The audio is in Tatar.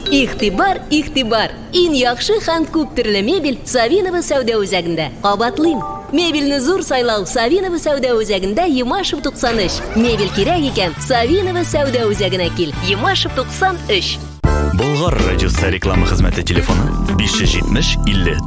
Игътибар, игътибар. Иң яхшы һәм күп төрле мебель Савинова сәүдә үзәгендә. Кабатлыйм. Мебельне зур сайлау Савинова сәүдә үзәгендә Ямашев 93. Мебель кирәк икән Савинова сәүдә үзәгенә кил. Ямашев 93. Болгар радиосы реклама хезмәте телефоны 570 50